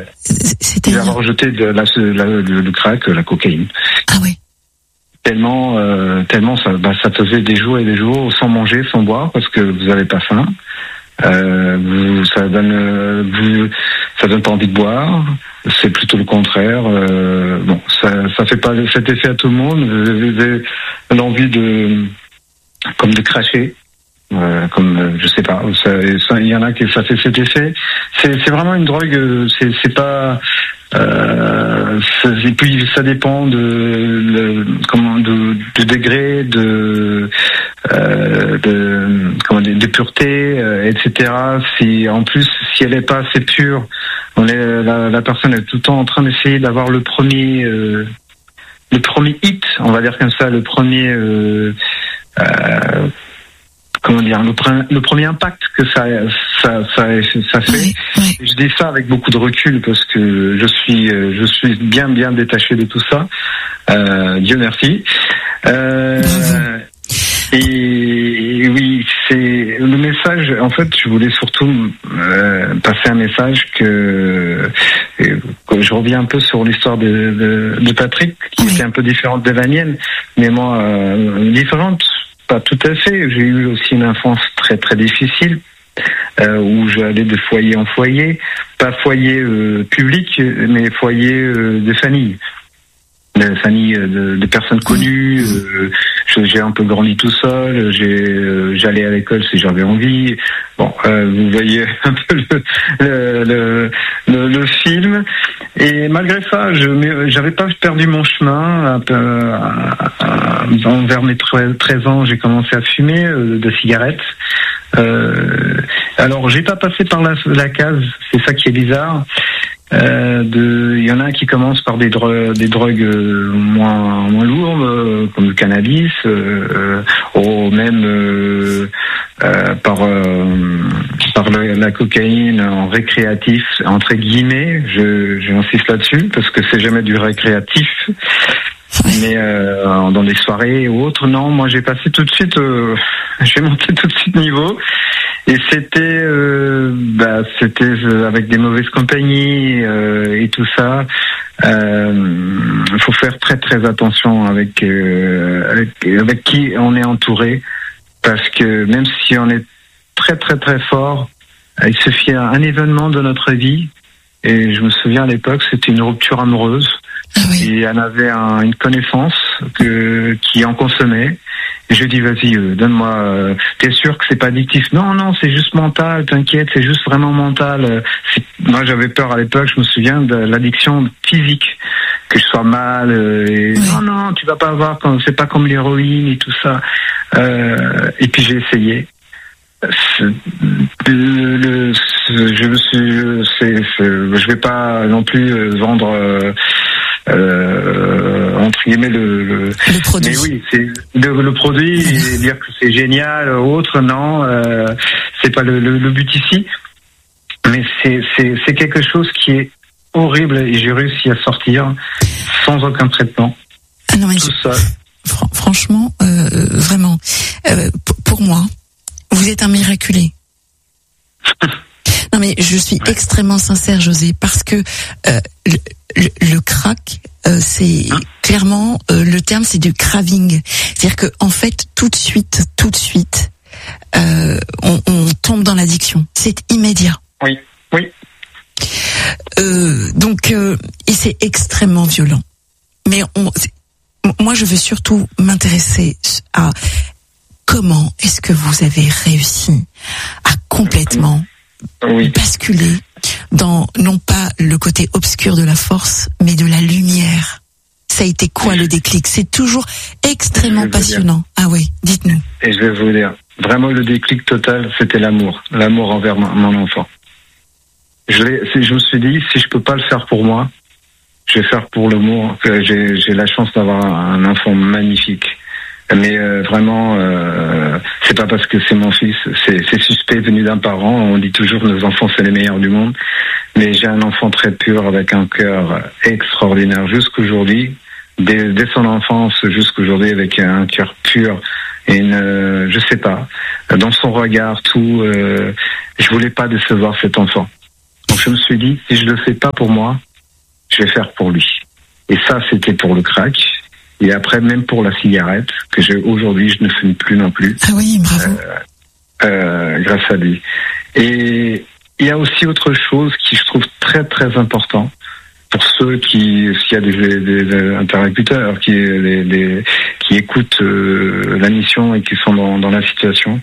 C'est-à-dire d'avoir rejeté le crack, la cocaïne. Ah oui. Tellement ça faisait des jours et des jours sans manger, sans boire, parce que vous avez pas faim. Ça donne pas envie de boire. C'est plutôt le contraire. Bon, ça fait pas cet effet à tout le monde. Vous avez l'envie de cracher. Je sais pas, il y en a qui ça fait cet effet. C'est vraiment une drogue. C'est pas. Et puis ça dépend du degré de pureté, etc. Si elle est pas assez pure, la personne est tout le temps en train d'essayer d'avoir le premier hit, on va dire comme ça, le premier le premier impact que ça fait. Oui. Je dis ça avec beaucoup de recul parce que je suis bien détaché de tout ça. Dieu merci. Et oui, c'est le message. En fait, je voulais surtout passer un message que je reviens un peu sur l'histoire de Patrick, qui était un peu différente de la mienne, mais moi différente. Pas tout à fait. J'ai eu aussi une enfance très très difficile où j'allais de foyer en foyer, pas foyer public, mais foyer de famille. De famille de personnes connues. J'ai un peu grandi tout seul. J'allais à l'école si j'avais envie. Bon, vous voyez un peu le film. Et malgré ça, j'avais pas perdu mon chemin. Vers mes 13 ans, j'ai commencé à fumer de cigarettes. Alors, j'ai pas passé par la case. C'est ça qui est bizarre. Il y en a qui commencent par des drogues moins lourdes, comme le cannabis, ou même par la cocaïne en récréatif, entre guillemets. J'insiste là-dessus parce que c'est jamais du récréatif. Mais dans des soirées ou autres, non, moi j'ai passé tout de suite, j'ai monté tout de suite niveau. Et c'était avec des mauvaises compagnies et tout ça. Il faut faire très très attention avec qui on est entouré, parce que même si on est très très très fort, il suffit un événement de notre vie. Et je me souviens à l'époque, c'était une rupture amoureuse. Ah oui. Et elle avait une connaissance qui en consommait. Et je lui dis, vas-y, donne-moi, t'es sûr que c'est pas addictif? Non, c'est juste mental, t'inquiète, c'est juste vraiment mental. Moi, j'avais peur à l'époque, je me souviens de l'addiction physique, que je sois mal, et oui. Non, tu vas pas avoir, c'est pas comme l'héroïne et tout ça. Et puis j'ai essayé. Je vais pas non plus vendre entre guillemets le produit. Mais oui, c'est le produit et dire que c'est génial autre, non, c'est pas le but ici, mais c'est quelque chose qui est horrible et j'ai réussi à sortir sans aucun traitement. Ah non, mais tout ça. Franchement, vraiment, pour moi, vous êtes un miraculé. Non mais je suis extrêmement sincère, José, parce que le crack, c'est clairement le terme, c'est du craving. C'est-à-dire que en fait, tout de suite, on tombe dans l'addiction. C'est immédiat. Oui. Donc, et c'est extrêmement violent. Mais moi, je veux surtout m'intéresser à comment est-ce que vous avez réussi à complètement basculer dans, non pas le côté obscur de la force, mais de la lumière. Ça a été quoi le déclic? C'est toujours extrêmement passionnant. Ah oui, dites-nous. Et je vais vous dire, vraiment le déclic total, c'était l'amour envers mon enfant. Je me suis dit, si je peux pas le faire pour moi, je vais faire pour l'amour. J'ai la chance d'avoir un enfant magnifique. Mais vraiment, c'est pas parce que c'est mon fils, c'est suspect venu d'un parent. On dit toujours nos enfants c'est les meilleurs du monde. Mais j'ai un enfant très pur avec un cœur extraordinaire jusqu'aujourd'hui, dès son enfance jusqu'aujourd'hui avec un cœur pur et je sais pas, dans son regard tout. Je voulais pas décevoir cet enfant. Donc je me suis dit, si je le fais pas pour moi, je vais faire pour lui. Et ça, c'était pour le crack. Et après, même pour la cigarette, aujourd'hui, je ne fume plus non plus. Ah oui, bravo. Grâce à lui. Et il y a aussi autre chose qui je trouve très très important pour ceux s'il y a des interlocuteurs qui écoutent la mission et qui sont dans la situation.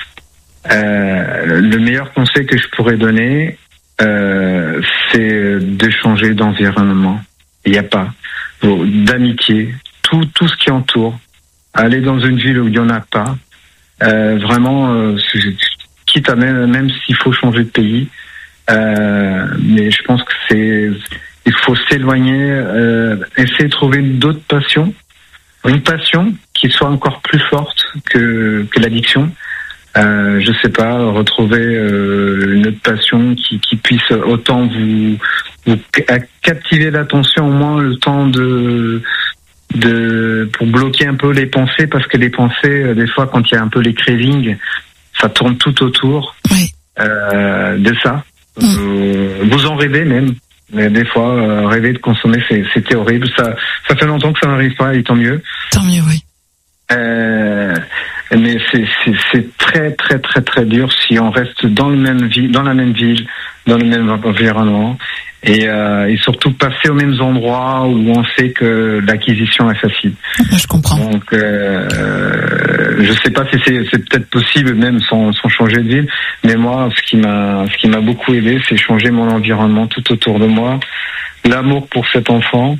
Le meilleur conseil que je pourrais donner, c'est de changer d'environnement. Il n'y a pas d'amitié, tout ce qui entoure. Aller dans une ville où il n'y en a pas, vraiment, quitte à même s'il faut changer de pays, mais je pense que il faut s'éloigner, essayer de trouver d'autres passions, une passion qui soit encore plus forte que l'addiction. Je sais pas, retrouver une autre passion qui puisse autant vous captiver l'attention, au moins le temps pour bloquer un peu les pensées, parce que les pensées, des fois, quand il y a un peu les cravings, ça tourne tout autour de ça. Vous en rêvez même. Mais des fois, rêver de consommer, c'était horrible. Ça fait longtemps que ça n'arrive pas, et tant mieux. Tant mieux, oui. Mais c'est très très très très dur si on reste dans la même ville, dans le même environnement, et surtout passer aux mêmes endroits où on sait que l'acquisition est facile. Je comprends. Donc, je sais pas si c'est peut-être possible même sans changer de ville, mais moi, ce qui m'a beaucoup aidé, c'est changer mon environnement tout autour de moi, l'amour pour cet enfant.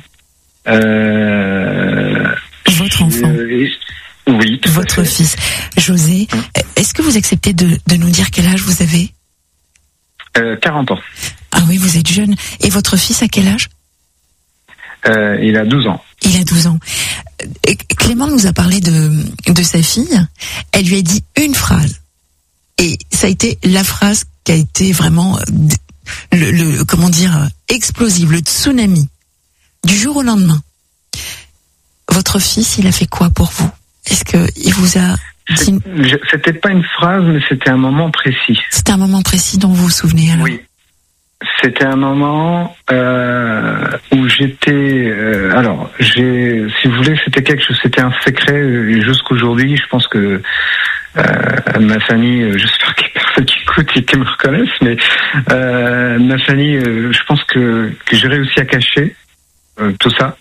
Votre enfant. Oui. Votre fils. José, est-ce que vous acceptez de nous dire quel âge vous avez? 40 ans. Ah oui, vous êtes jeune. Et votre fils a quel âge? Il a 12 ans. Il a 12 ans. Clément nous a parlé de sa fille. Elle lui a dit une phrase. Et ça a été la phrase qui a été vraiment comment dire, explosive, le tsunami. Du jour au lendemain. Votre fils, il a fait quoi pour vous? Est-ce que il vous a dit... C'était pas une phrase, mais c'était un moment précis. C'était un moment précis dont vous vous souvenez, alors? Oui. C'était un moment où j'étais... si vous voulez, c'était un secret jusqu'aujourd'hui. Je pense que ma famille, j'espère qu'il y a personne qui écoute et qui me reconnaisse, mais ma famille, je pense que j'ai réussi à cacher tout ça.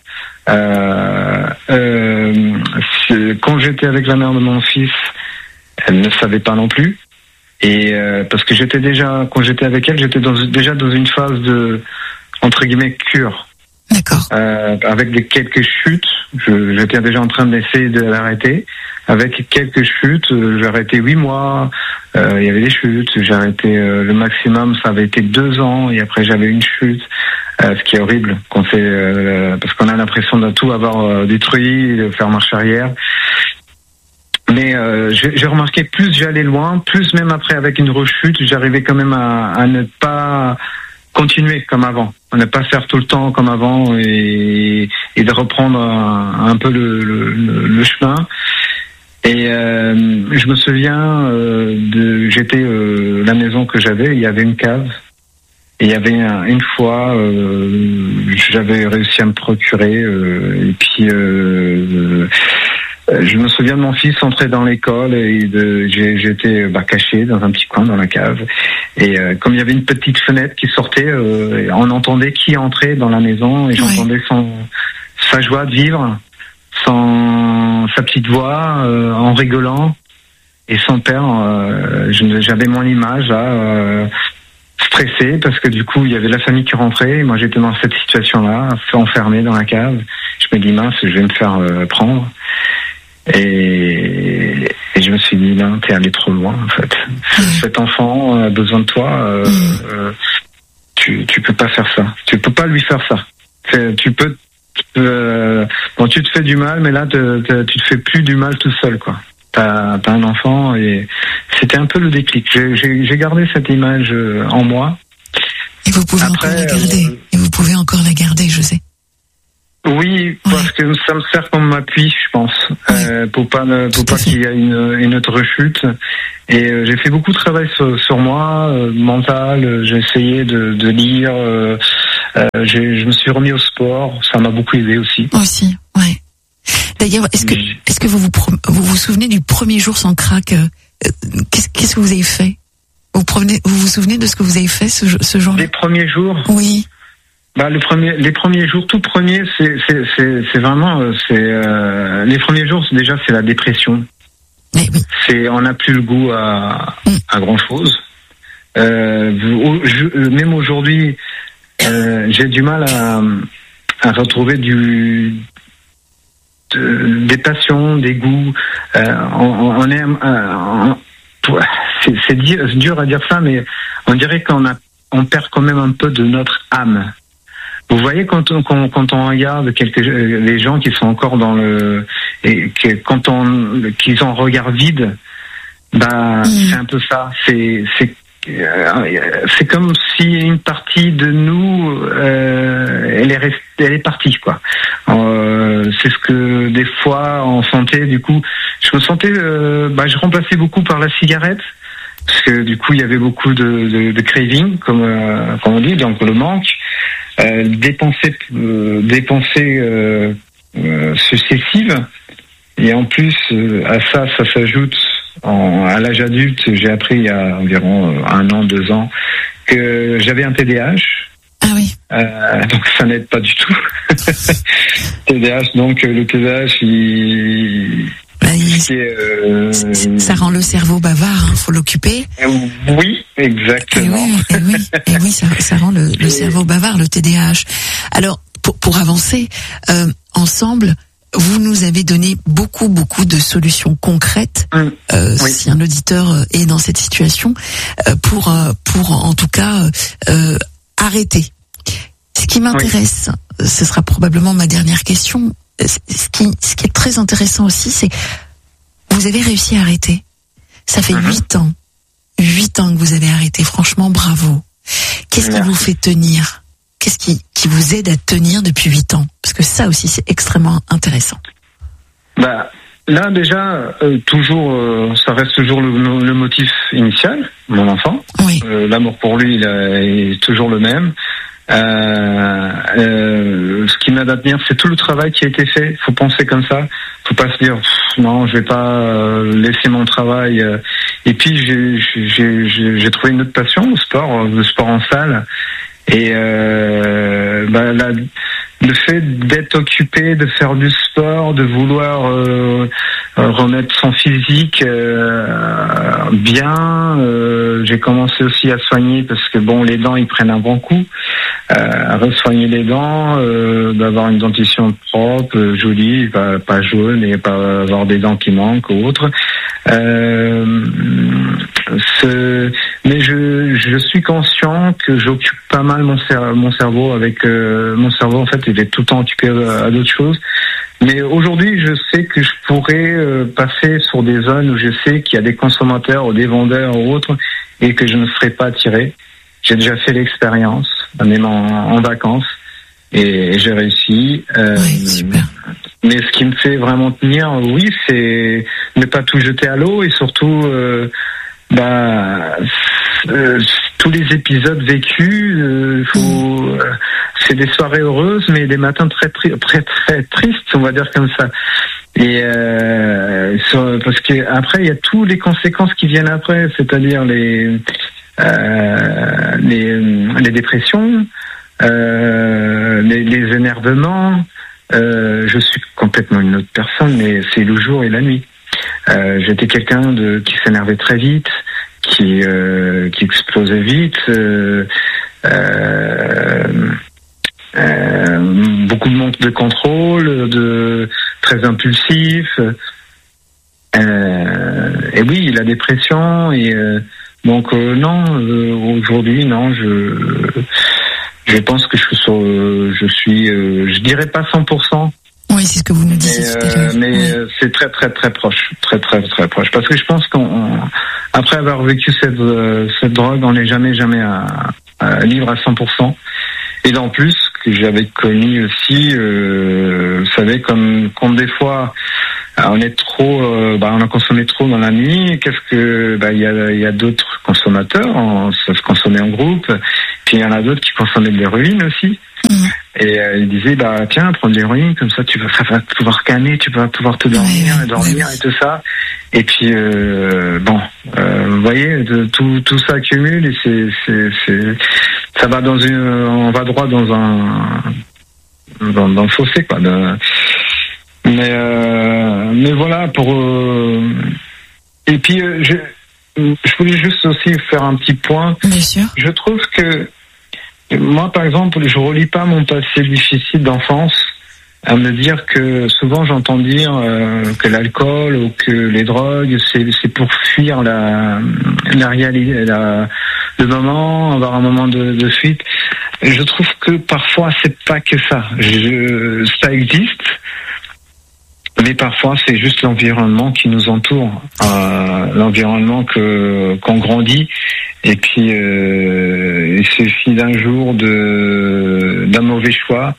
Quand j'étais avec la mère de mon fils, elle ne savait pas non plus, et parce que quand j'étais avec elle, j'étais déjà dans une phase de, entre guillemets, cure. D'accord. Avec quelques chutes, j'étais déjà en train d'essayer de l'arrêter. Avec quelques chutes, j'ai arrêté 8 mois. Il y avait des chutes. J'ai arrêté le maximum, ça avait été 2 ans, et après j'avais une chute. Ce qui est horrible, parce qu'on a l'impression de tout avoir détruit, de faire marche arrière. Mais j'ai remarqué, plus j'allais loin, plus même après avec une rechute, j'arrivais quand même à ne pas continuer comme avant, à ne pas faire tout le temps comme avant, et de reprendre un peu le chemin. Et je me souviens la maison que j'avais, il y avait une cave. Et il y avait une fois, j'avais réussi à me procurer, et puis je me souviens de mon fils entrer dans l'école, et j'étais caché dans un petit coin dans la cave, et comme il y avait une petite fenêtre qui sortait, on entendait qui entrait dans la maison, et j'entendais sa joie de vivre, sa petite voix en rigolant, et son père, j'avais mon image là. Stressé, parce que du coup il y avait la famille qui rentrait, et moi j'étais dans cette situation-là, enfermé dans la cave. Je me dis, mince, je vais me faire prendre, et je me suis dit, non, t'es allé trop loin en fait. Cet enfant a besoin de toi, tu peux pas faire ça, tu peux pas lui faire ça. Tu te fais du mal, mais là tu te fais plus du mal tout seul, quoi. T'as un enfant, et c'était un peu le déclic. J'ai gardé cette image en moi. Et vous pouvez encore la garder. Et vous pouvez encore la garder, je sais. Oui, parce que ça me sert comme appui, je pense, pour pas qu'il y ait une autre rechute. Et j'ai fait beaucoup de travail sur moi, mental. J'ai essayé de lire. Je me suis remis au sport. Ça m'a beaucoup aidé aussi. Aussi, ouais. D'ailleurs, est-ce que vous vous souvenez du premier jour sans crack? Qu'est-ce que vous avez fait? Vous vous souvenez de ce que vous avez fait ce jour-là? Les premiers jours? Oui. Les premiers jours, tout premier, c'est vraiment, les premiers jours, déjà, c'est la dépression. Mais oui. On n'a plus le goût à grand chose. Même aujourd'hui, j'ai du mal à retrouver des passions, des goûts. On aime, c'est dur à dire ça, mais on dirait on perd quand même un peu de notre âme. Vous voyez, quand on regarde les gens qui sont encore qu'ils ont un regard vide, c'est un peu ça. C'est comme si une partie de nous, elle est partie, quoi. C'est ce que des fois en santé, du coup, je me sentais, je remplaçais beaucoup par la cigarette. Parce que du coup il y avait beaucoup de craving, comme on dit, donc le manque, dépenser successive, et en plus à ça s'ajoute à l'âge adulte, j'ai appris il y a environ 1 an, 2 ans que j'avais un TDAH. Ah oui. Donc ça n'aide pas du tout. TDAH, donc le TDAH ça rend le cerveau bavard, faut l'occuper. Oui, exactement. Et oui, ça rend le cerveau bavard, le TDAH. Alors, pour avancer ensemble, vous nous avez donné beaucoup de solutions concrètes. Si un auditeur est dans cette situation, pour en tout cas arrêter. Ce qui m'intéresse, ce sera probablement ma dernière question. Ce qui est très intéressant aussi, c'est vous avez réussi à arrêter. Ça fait 8 ans. 8 ans que vous avez arrêté. Franchement, bravo. Qu'est-ce qui vous fait tenir? Qu'est-ce qui vous aide à tenir depuis 8 ans? Parce que ça aussi, c'est extrêmement intéressant. Là, déjà, ça reste toujours le motif initial, mon enfant. Oui. L'amour pour lui, il est toujours le même. Ce qui m'aide à tenir, c'est tout le travail qui a été fait. Faut penser comme ça. Faut pas se dire non, je vais pas laisser mon travail. Et puis j'ai trouvé une autre passion, le sport en salle. Et le fait d'être occupé, de faire du sport, de vouloir remettre son physique bien. J'ai commencé aussi à soigner parce que les dents ils prennent un bon coup. À resoigner les dents, d'avoir une dentition propre, jolie, pas jaune et pas avoir des dents qui manquent ou autre. Mais je suis conscient que j'occupe pas mal mon cerveau avec mon cerveau en fait il est tout le temps occupé à d'autres choses. Mais aujourd'hui je sais que je pourrais passer sur des zones où je sais qu'il y a des consommateurs ou des vendeurs ou autres et que je ne serai pas attiré. J'ai déjà fait l'expérience, même en vacances, et j'ai réussi. Super. Mais ce qui me fait vraiment tenir, oui, c'est ne pas tout jeter à l'eau et surtout, tous les épisodes vécus, c'est des soirées heureuses, mais des matins très tristes, on va dire comme ça. Et parce que après, il y a toutes les conséquences qui viennent après, c'est-à-dire les dépressions, les énervements. Je suis complètement une autre personne, mais c'est le jour et la nuit. J'étais quelqu'un qui s'énervait très vite, qui explosait vite, beaucoup de manque de contrôle, très impulsif. Et oui, la dépression et donc non, aujourd'hui non, je pense que je dirais pas 100%. Oui, c'est ce que vous nous disiez tout à l'heure. Mais c'est très proche, très proche. Parce que je pense qu'après avoir vécu cette drogue, on n'est jamais libre à 100%. Et en plus, que j'avais commis aussi. Vous savez, comme des fois on est trop, on a consommé trop dans la nuit. Il y a d'autres consommateurs, ça se consommait en groupe. Puis il y en a d'autres qui consommaient de l'héroïne aussi. Et il disait tiens, prends de l'héroïne, comme ça ça va pouvoir calmer, tu vas pouvoir te dormir et tout ça. Et puis vous voyez, tout ça accumule et ça va on va droit dans le fossé, quoi. Mais voilà et puis je voulais juste aussi faire un petit point. Bien sûr. Je trouve que moi, par exemple, je relie pas mon passé difficile d'enfance à me dire que souvent j'entends dire que l'alcool ou que les drogues c'est pour fuir la réalité, le moment, avoir un moment de fuite. Je trouve que parfois c'est pas que ça. Ça existe, mais parfois c'est juste l'environnement qui nous entoure, l'environnement qu'on grandit. Et puis il suffit d'un jour d'un mauvais choix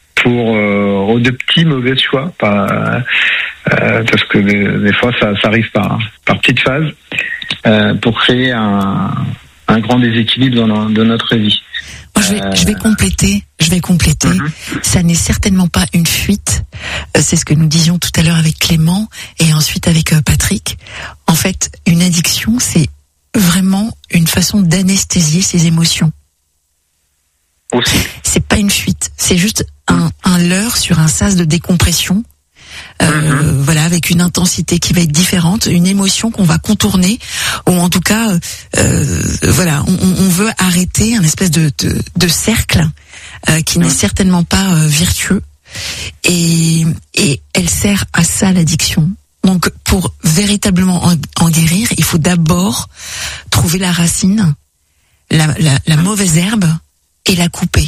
ou de petits mauvais choix, parce que des fois ça arrive par petites phases, pour créer un grand déséquilibre dans notre vie. Moi, je vais compléter. Ça n'est certainement pas une fuite. C'est ce que nous disions tout à l'heure avec Clément et ensuite avec Patrick. En fait, une addiction, c'est vraiment une façon d'anesthésier ses émotions. Aussi. C'est pas une fuite, c'est juste un leurre sur un sas de décompression. Voilà, avec une intensité qui va être différente, une émotion qu'on va contourner, ou en tout cas, voilà, on veut arrêter un espèce de cercle qui n'est certainement pas vertueux, et elle sert à ça, l'addiction. Donc, pour véritablement en guérir, il faut d'abord trouver la racine, la mauvaise herbe, et la couper.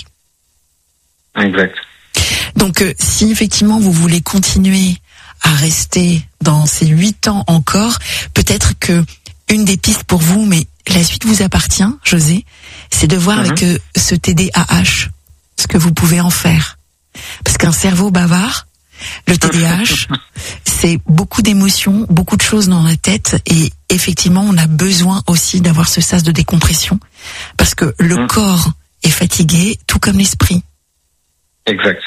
Exact. Donc, si effectivement vous voulez continuer à rester dans ces 8 ans encore, peut-être que une des pistes pour vous, mais la suite vous appartient, José, c'est de voir avec ce TDAH ce que vous pouvez en faire. Parce qu'un cerveau bavard, le TDAH, c'est beaucoup d'émotions, beaucoup de choses dans la tête, et effectivement, on a besoin aussi d'avoir ce sas de décompression, parce que le corps est fatigué, tout comme l'esprit. Exact.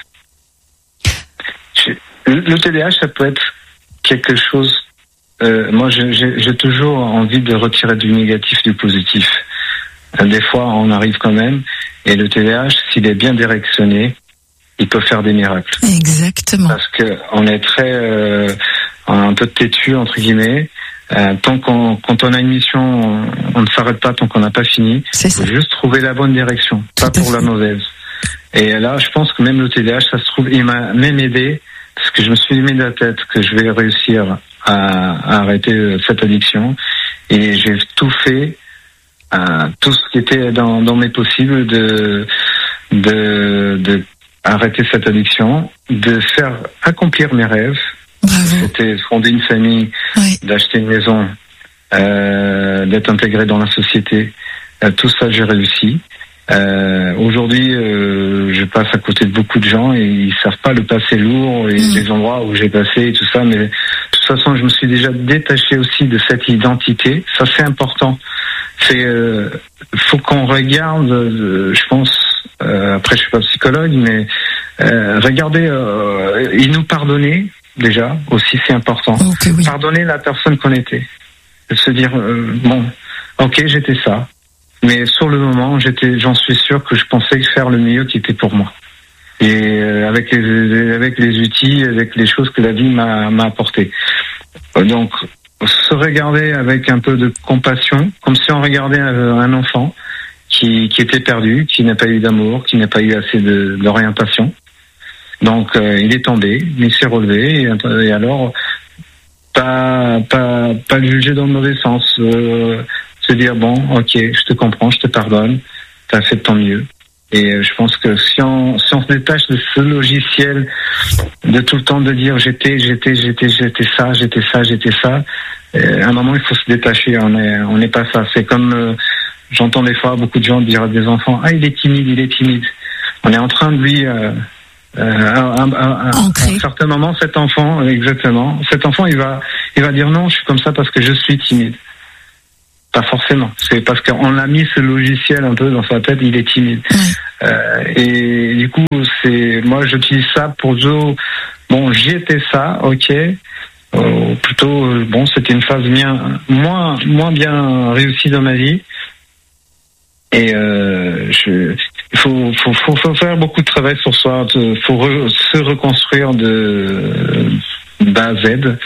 Le TDAH, ça peut être quelque chose. Moi, j'ai toujours envie de retirer du négatif du positif. Des fois, on arrive quand même. Et le TDAH, s'il est bien directionné, il peut faire des miracles. Exactement. Parce que on est très un peu têtu, entre guillemets. Quand on a une mission, on ne s'arrête pas tant qu'on n'a pas fini. C'est ça. Il faut juste trouver la bonne direction, pas pour la mauvaise. Et là, je pense que même le TDAH, ça se trouve, il m'a même aidé, parce que je me suis mis dans la tête que je vais réussir à arrêter cette addiction. Et j'ai tout fait, tout ce qui était dans mes possibles de arrêter cette addiction, de faire accomplir mes rêves. Bravo. C'était fonder une famille, d'acheter une maison, d'être intégré dans la société. Tout ça, j'ai réussi. Aujourd'hui, je passe à côté de beaucoup de gens et ils savent pas le passé lourd et les endroits où j'ai passé et tout ça. Mais de toute façon, je me suis déjà détaché aussi de cette identité. Ça, c'est important. Faut qu'on regarde. Je pense. Après, je suis pas psychologue, mais regardez, il nous pardonnait déjà aussi, c'est important. Okay, oui. Pardonner la personne qu'on était, de se dire bon, ok, j'étais ça. Mais sur le moment, j'en suis sûr que je pensais faire le mieux qui était pour moi. Et avec les outils, avec les choses que la vie m'a apporté. Donc, se regarder avec un peu de compassion, comme si on regardait un enfant qui était perdu, qui n'a pas eu d'amour, qui n'a pas eu assez d'orientation. Donc, il est tombé, mais il s'est relevé, et alors, pas le juger dans le mauvais sens. Se dire bon, ok, je te comprends, je te pardonne, t'as fait de ton mieux. Et je pense que si on se détache de ce logiciel de tout le temps de dire j'étais ça, à un moment il faut se détacher. On n'est pas ça. C'est comme J'entends des fois beaucoup de gens dire à des enfants, ah, il est timide. On est en train de lui, à un certain moment, cet enfant, il va dire non, je suis comme ça parce que je suis timide. Pas forcément. C'est parce qu'on a mis ce logiciel un peu dans sa tête, il est timide. Et du coup, moi, j'utilise ça pour dire, bon, j'étais ça, ok. Plutôt, bon, c'était une phase moins bien réussie dans ma vie. Et il faut faire beaucoup de travail sur soi. Faut se reconstruire d'A à Z.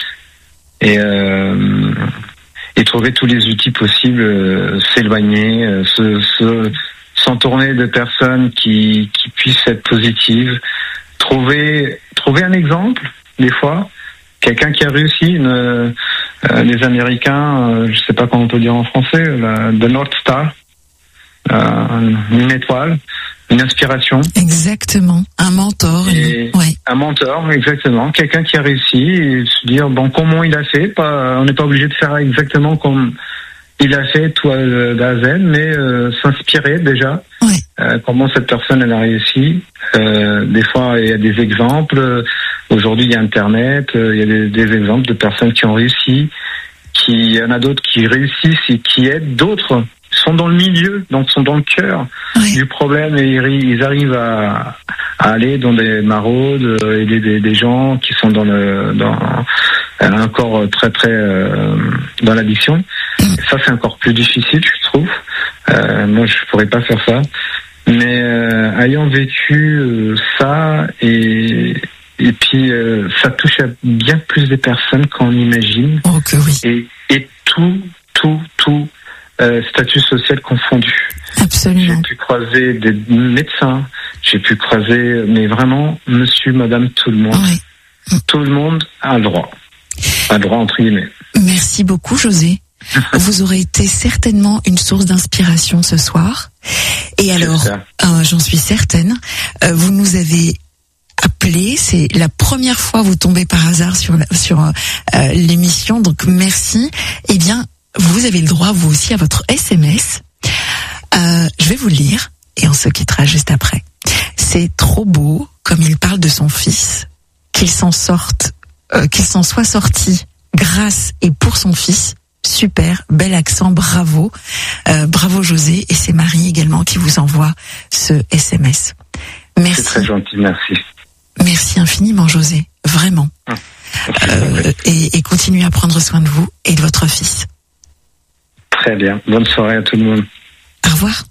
Et trouver tous les outils possibles, s'éloigner, s'entourner de personnes qui puissent être positives, trouver un exemple, des fois, quelqu'un qui a réussi, les Américains, je sais pas comment on peut dire en français, the North Star, une étoile, une inspiration. Exactement, un mentor. Un mentor, exactement. Quelqu'un qui a réussi et se dire, bon, comment il a fait. On n'est pas obligé de faire exactement comme il a fait, tout d'A à Z, mais s'inspirer déjà. Comment cette personne, elle a réussi. Des fois, il y a des exemples. Aujourd'hui, il y a Internet. Il y a des exemples de personnes qui ont réussi. Il y en a d'autres qui réussissent et qui aident d'autres. Sont dans le milieu, donc sont dans le cœur du problème et ils arrivent à aller dans des maraudes, aider des gens qui sont encore très dans l'addiction. Et ça, c'est encore plus difficile, je trouve. Moi, je pourrais pas faire ça. Mais ayant vécu ça et puis ça touche à bien plus de personnes qu'on imagine. Oh que oui. Et tout statut social confondu. Absolument. J'ai pu croiser des médecins, j'ai pu croiser, mais vraiment, monsieur, madame, tout le monde. Oui. Tout le monde a le droit. A le droit, entre guillemets. Merci beaucoup, José. Vous aurez été certainement une source d'inspiration ce soir. Et alors, j'en suis certaine, vous nous avez appelé, c'est la première fois vous tombez par hasard sur l'émission, donc merci. Eh bien, vous avez le droit, vous aussi, à votre SMS. Je vais vous le lire et on se quittera juste après. C'est trop beau, comme il parle de son fils, qu'il s'en soit sorti grâce et pour son fils. Super, bel accent, bravo. Bravo José, et c'est Marie également qui vous envoie ce SMS. Merci. C'est très gentil, merci. Merci infiniment José, vraiment. Et continuez à prendre soin de vous et de votre fils. Très bien. Bonne soirée à tout le monde. Au revoir.